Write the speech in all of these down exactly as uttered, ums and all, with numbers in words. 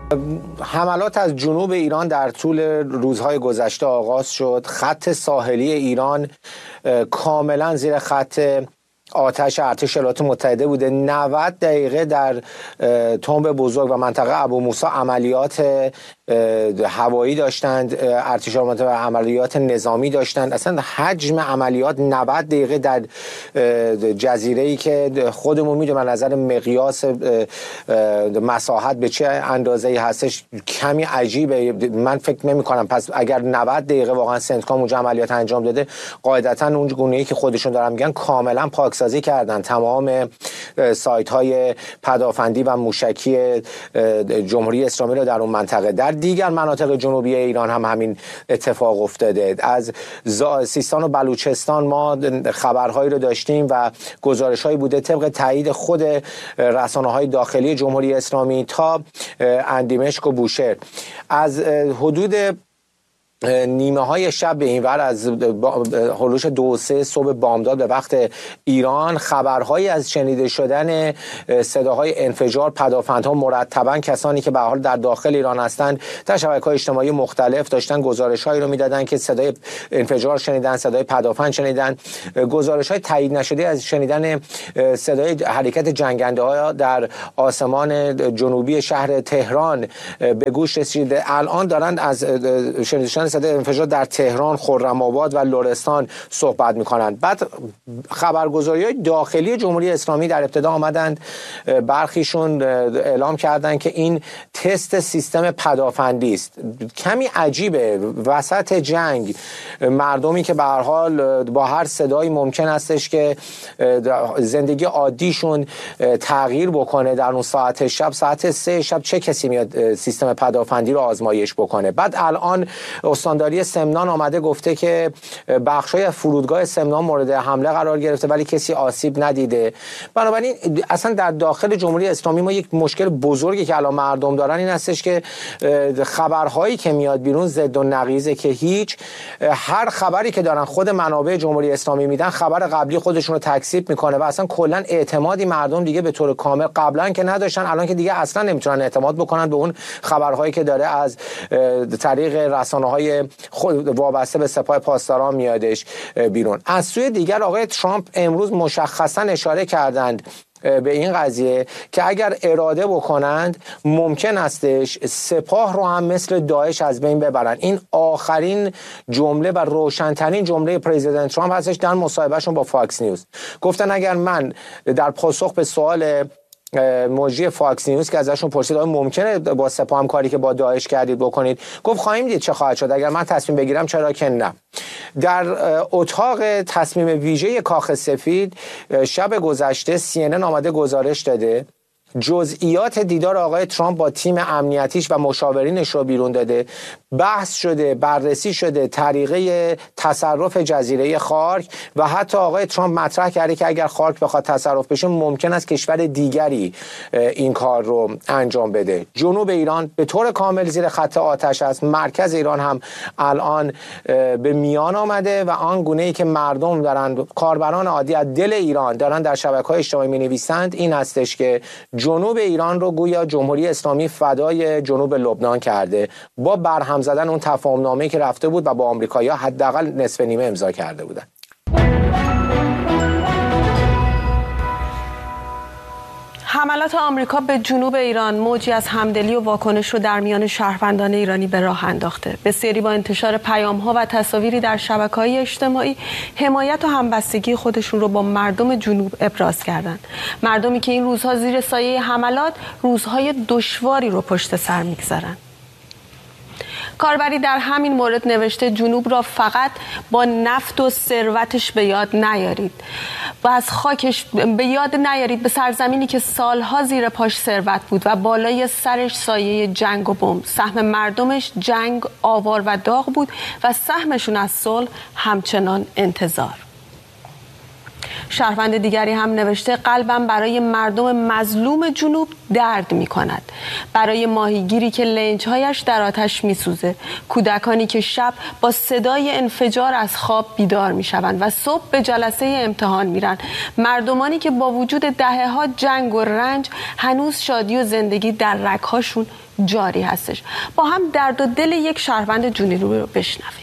حملات از جنوب ایران در طول روزهای گذشته آغاز شد. خط ساحلی ایران کاملا زیر خط آتش ارتش ایالات متحده بوده. نود دقیقه در تنب بزرگ و منطقه ابو موسی عملیات هوایی داشتند، ارتش ایالات متحده عملیات نظامی داشتند. اصلا حجم عملیات نود دقیقه در جزیره‌ای که خودمون میدونیم از نظر مقیاس مساحت به چه اندازه‌ای هستش کمی عجیبه. من فکر نمی‌کنم پس اگر نود دقیقه واقعا سنتکام اونجا عملیات انجام داده، قاعدتاً اون گونه‌ای که خودشون دارن میگن کاملا پاکسازی کردن تمام سایت‌های پدافندی و موشکی جمهوری اسلامی رو در اون منطقه. در دیگر مناطق جنوبی ایران هم همین اتفاق افتاده. از سیستان و بلوچستان ما خبرهایی رو داشتیم و گزارش‌هایی بوده طبق تایید خود رسانه‌های داخلی جمهوری اسلامی تا اندیمشک و بوشهر. از حدود نیمه های شب به این ور از هلوش دو سه صبح بامداد به وقت ایران خبرهایی از شنیده شدن صداهای انفجار پدافندها مرتبا کسانی که به حال در داخل ایران هستند در شبکه‌های اجتماعی مختلف داشتن گزارش‌هایی رو میدادن که صدای انفجار شنیدن، صدای پدافند شنیدن. گزارش‌های تایید نشده از شنیدن صدای حرکت جنگنده‌ها در آسمان جنوبی شهر تهران به گوش رسیده. الان دارند از شنیدن صدای انفجار در تهران، خرم‌آباد و لرستان صحبت می‌کنند. بعد خبرگزاری‌های داخلی جمهوری اسلامی در ابتدا آمدند، برخیشون اعلام کردند که این تست سیستم پدافندی است. کمی عجیبه وسط جنگ مردمی که به هر حال با هر صدایی ممکن استش که زندگی عادیشون تغییر بکنه در اون ساعت شب، ساعت سه شب چه کسی میاد سیستم پدافندی رو آزمایش بکنه؟ بعد الان استانداری سمنان آمده گفته که بخشای فرودگاه سمنان مورد حمله قرار گرفته ولی کسی آسیب ندیده. بنابراین اصلا در داخل جمهوری اسلامی ما یک مشکل بزرگی که الان مردم دارن این هستش که خبرهایی که میاد بیرون ضد و نقیضه، که هیچ هر خبری که دارن خود منابع جمهوری اسلامی میدن خبر قبلی خودشون رو تکذیب میکنه و اصلا کلا اعتمادی مردم دیگه به طور کامل قبلا که نداشتن الان که دیگه اصلا نمیتونن اعتماد بکنن به اون خبرهایی که داره از طریق رسانه‌های خود وابسته به سپاه پاسداران میادش بیرون. از سوی دیگر آقای ترامپ امروز مشخصا اشاره کردند به این قضیه که اگر اراده بکنند ممکن استش سپاه رو هم مثل داعش از بین ببرن. این آخرین جمله و روشن‌ترین جمله پرزیدنت ترامپ هستش در مصاحبهشون با فاکس نیوز. گفتن اگر من در پاسخ به سوال مجری فاکس نیوز که ازشون پرسید آیا ممکنه با سپاه هم کاری که با داعش کردید بکنید، گفت خواهیم دید چه خواهد شد، اگر من تصمیم بگیرم چرا که نه. در اتاق تصمیم ویژه کاخ سفید شب گذشته سی ان ان آمده گزارش داده، جزئیات دیدار آقای ترامپ با تیم امنیتیش و مشاورینش رو بیرون داده، بحث شده، بررسی شده طریقه تصرف جزیره خارک و حتی آقای ترامپ مطرح کرده که اگر خارک بخواد تصرف بشه ممکن است کشور دیگری این کار رو انجام بده. جنوب ایران به طور کامل زیر خط آتش است. مرکز ایران هم الان به میان آمده و آن گونه‌ای که مردم دارن، کاربران عادی از دل ایران دارن در شبکه‌های اجتماعی می‌نویسند این هستش که جنوب ایران رو گویا جمهوری اسلامی فدای جنوب لبنان کرده با برهم زدن اون تفاهم‌نامه‌ای که رفته بود و با آمریکایی‌ها حداقل نصف نیمه امضا کرده بودن. حملات آمریکا به جنوب ایران موجی از همدلی و واکنش رو در میان شهروندان ایرانی به راه انداخته. بسیاری با انتشار پیام‌ها و تصاویری در شبکه‌های اجتماعی حمایت و همبستگی خودشون رو با مردم جنوب ابراز کردند. مردمی که این روزها زیر سایه حملات روزهای دشواری رو پشت سر می‌گذارن. کاربری در همین مورد نوشته جنوب را فقط با نفت و ثروتش به یاد نیارید و از خاکش به یاد نیارید، به سرزمینی که سالها زیر پاش ثروت بود و بالای سرش سایه جنگ و بمب. سهم مردمش جنگ، آوار و داغ بود و سهمشون از صلح همچنان انتظار. شهروند دیگری هم نوشته قلبم برای مردم مظلوم جنوب درد می کند. برای ماهیگیری که لنج‌هایش در آتش می سوزه. کودکانی که شب با صدای انفجار از خواب بیدار می شوند و صبح به جلسه امتحان می رن. مردمانی که با وجود دهه‌ها جنگ و رنج هنوز شادی و زندگی در رگ‌هاشون جاری هستش. با هم درد و دل یک شهروند جنوبی رو بشنویم.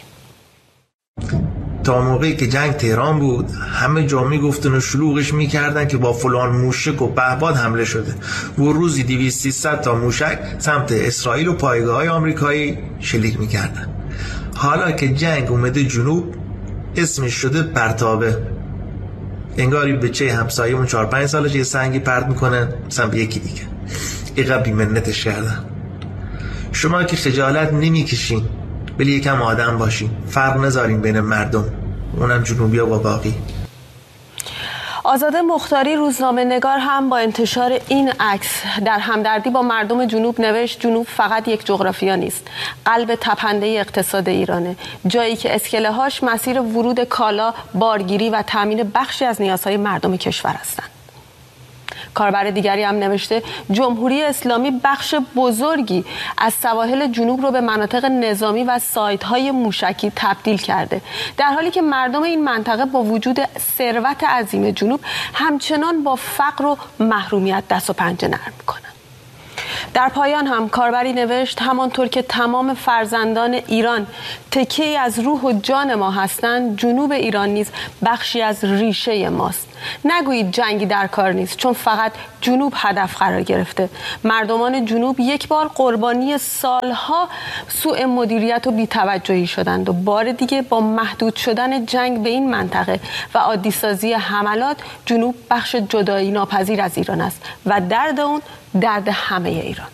تا موقعی که جنگ تهران بود همه جا میگفتن و شلوغش میکردن که با فلان موشک و پهپاد حمله شده و روزی دویست سیصد تا موشک سمت اسرائیل و پایگاه‌های آمریکایی شلیک میکردن. حالا که جنگ اومده جنوب اسمش شده پرتابه. انگاری بچه همسایه‌مون چهار پنج سالش یه سنگی پرت میکنن مثلا به یکی دیگه. اینقدر بی‌منتش کردن. شما که خجالت نمیکشین ولی یکم آدم باشین، فرق نذارین بین مردم، اونم جنوبی و باقی. آزاده مختاری روزنامه نگار هم با انتشار این عکس در همدردی با مردم جنوب نوشت جنوب فقط یک جغرافیا نیست، قلب تپنده اقتصاد ایرانه، جایی که اسکله هاش مسیر ورود کالا، بارگیری و تامین بخشی از نیازهای مردم کشور هستند. کاربر دیگری هم نوشته جمهوری اسلامی بخش بزرگی از سواحل جنوب رو به مناطق نظامی و سایت‌های موشکی تبدیل کرده، در حالی که مردم این منطقه با وجود ثروت عظیم جنوب همچنان با فقر و محرومیت دست و پنجه نرم می‌کنند. در پایان هم کاربری نوشت همانطور که تمام فرزندان ایران تکیه‌ای از روح و جان ما هستند، جنوب ایران نیز بخشی از ریشه ماست. نگویید جنگی در کار نیست، چون فقط جنوب هدف قرار گرفته. مردمان جنوب یک بار قربانی سالها سوء مدیریت و بی‌توجهی شدند و بار دیگه با محدود شدن جنگ به این منطقه و عادی سازی حملات، جنوب بخش جدایی ناپذیر از ایران است و درد اون درد همه ایران.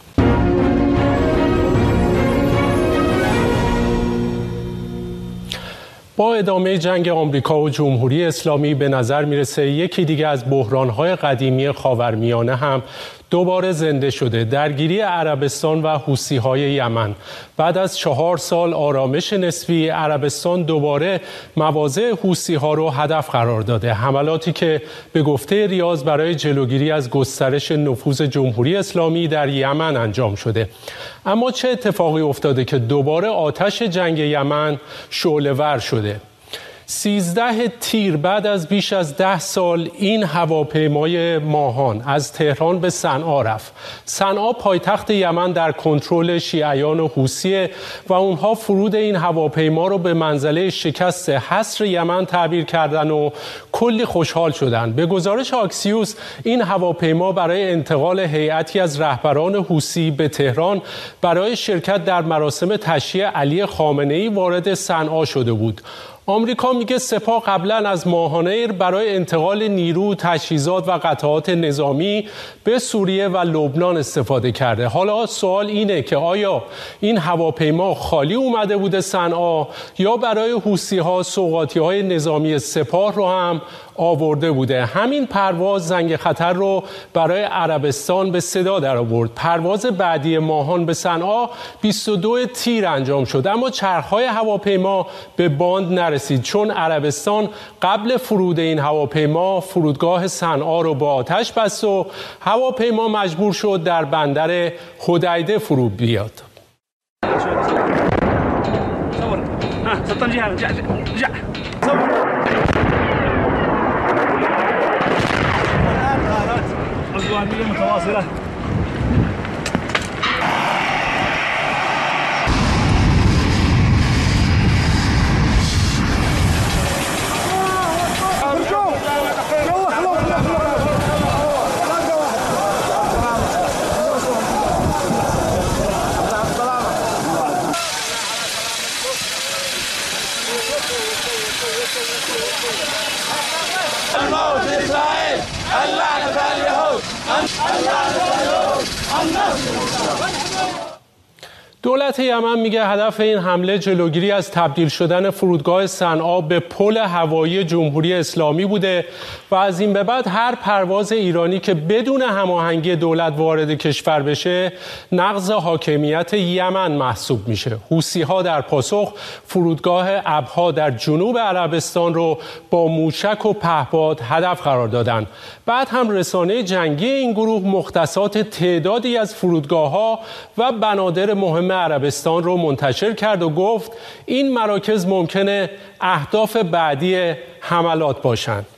با ادامه جنگ آمریکا و جمهوری اسلامی به نظر میرسه یکی دیگه از بحران‌های قدیمی خاورمیانه هم دوباره زنده شده. درگیری عربستان و حوثی‌های یمن. بعد از چهار سال آرامش نسبی، عربستان دوباره مواضع حوثی‌ها رو هدف قرار داده. حملاتی که به گفته ریاض برای جلوگیری از گسترش نفوذ جمهوری اسلامی در یمن انجام شده. اما چه اتفاقی افتاده که دوباره آتش جنگ یمن شعله‌ور شده؟ سیزده تیر بعد از بیش از ده سال این هواپیمای ماهان از تهران به صنعا رفت. صنعا پایتخت یمن در کنترل شیعیان و حوثی و اونها فرود این هواپیما رو به منزله شکست حصر یمن تعبیر کردن و کلی خوشحال شدن. به گزارش آکسیوس این هواپیما برای انتقال هیئتی از رهبران حوثی به تهران برای شرکت در مراسم تشییع علی خامنه‌ای وارد صنعا شده بود. آمریکا میگه سپاه قبلا از ماهانه برای انتقال نیرو، تجهیزات و قطعات نظامی به سوریه و لبنان استفاده کرده. حالا سوال اینه که آیا این هواپیما خالی اومده بوده صنعا یا برای حوثی‌ها سوغاتی‌های نظامی سپاه رو هم آورده بوده؟ همین پرواز زنگ خطر رو برای عربستان به صدا در آورد. پرواز بعدی ماهان به صنعا بیست و دو تیر انجام شد، اما چرخ‌های هواپیما به باند نرسید، چون عربستان قبل فرود این هواپیما فرودگاه صنعا رو با آتش بست و هواپیما مجبور شد در بندر حدیده فرود بیاد. دولت یمن میگه هدف این حمله جلوگیری از تبدیل شدن فرودگاه صنعا به پل هوایی جمهوری اسلامی بوده و از این به بعد هر پرواز ایرانی که بدون هماهنگی دولت وارد کشور بشه نقض حاکمیت یمن محسوب میشه. حوثی‌ها در پاسخ فرودگاه ابها در جنوب عربستان رو با موشک و پهپاد هدف قرار دادن. بعد هم رسانه جنگی این گروه مختصات تعدادی از فرودگاه‌ها و بنادر مهم عربستان رو منتشر کرد و گفت این مراکز ممکنه اهداف بعدی حملات باشند.